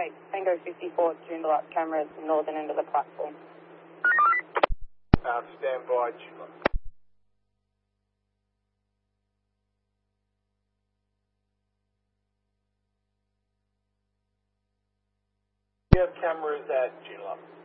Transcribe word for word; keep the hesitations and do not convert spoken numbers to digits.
eight, Tango fifty-four, Joondalup, cameras, northern end of the platform. Uh, stand by, Joondalup. We have cameras at Joondalup.